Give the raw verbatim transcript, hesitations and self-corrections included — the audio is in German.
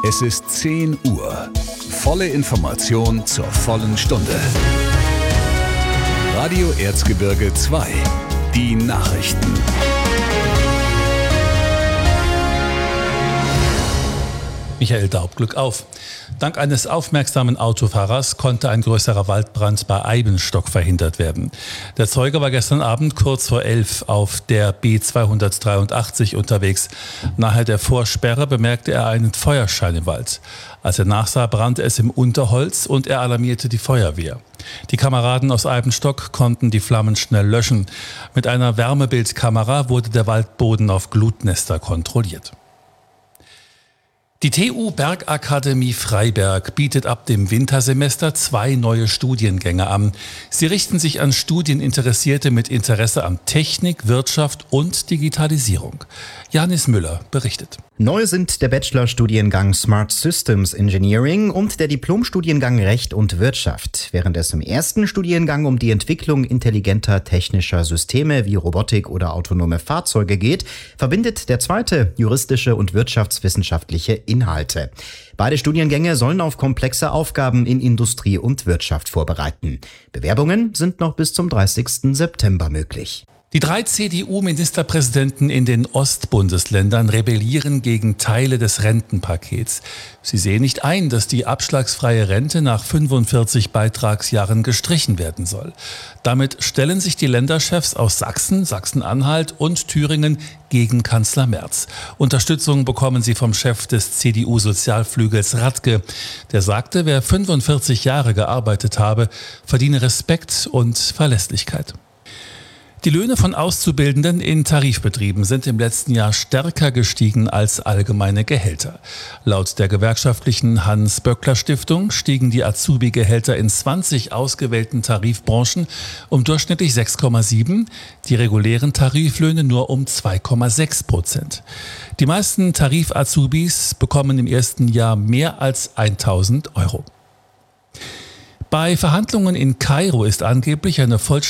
Es ist zehn Uhr. Volle Information zur vollen Stunde. Radio Erzgebirge zwei. Die Nachrichten. Michael Daub, Glück auf. Dank eines aufmerksamen Autofahrers konnte ein größerer Waldbrand bei Eibenstock verhindert werden. Der Zeuge war gestern Abend kurz vor elf auf der B zweihundertdreiundachtzig unterwegs. Nahe der Vorsperre bemerkte er einen Feuerschein im Wald. Als er nachsah, brannte es im Unterholz und er alarmierte die Feuerwehr. Die Kameraden aus Eibenstock konnten die Flammen schnell löschen. Mit einer Wärmebildkamera wurde der Waldboden auf Glutnester kontrolliert. Die T U Bergakademie Freiberg bietet ab dem Wintersemester zwei neue Studiengänge an. Sie richten sich an Studieninteressierte mit Interesse an Technik, Wirtschaft und Digitalisierung. Janis Müller berichtet. Neu sind der Bachelorstudiengang Smart Systems Engineering und der Diplomstudiengang Recht und Wirtschaft. Während es im ersten Studiengang um die Entwicklung intelligenter technischer Systeme wie Robotik oder autonome Fahrzeuge geht, verbindet der zweite juristische und wirtschaftswissenschaftliche Inhalte. Beide Studiengänge sollen auf komplexe Aufgaben in Industrie und Wirtschaft vorbereiten. Bewerbungen sind noch bis zum dreißigsten September möglich. Die drei C D U-Ministerpräsidenten in den Ostbundesländern rebellieren gegen Teile des Rentenpakets. Sie sehen nicht ein, dass die abschlagsfreie Rente nach fünfundvierzig Beitragsjahren gestrichen werden soll. Damit stellen sich die Länderchefs aus Sachsen, Sachsen-Anhalt und Thüringen gegen Kanzler Merz. Unterstützung bekommen sie vom Chef des C D U-Sozialflügels Radke. Der sagte, wer fünfundvierzig Jahre gearbeitet habe, verdiene Respekt und Verlässlichkeit. Die Löhne von Auszubildenden in Tarifbetrieben sind im letzten Jahr stärker gestiegen als allgemeine Gehälter. Laut der gewerkschaftlichen Hans-Böckler-Stiftung stiegen die Azubi-Gehälter in zwanzig ausgewählten Tarifbranchen um durchschnittlich sechs Komma sieben, die regulären Tariflöhne nur um zwei Komma sechs Prozent. Die meisten Tarif-Azubis bekommen im ersten Jahr mehr als tausend Euro. Bei Verhandlungen in Kairo ist angeblich eine vollständige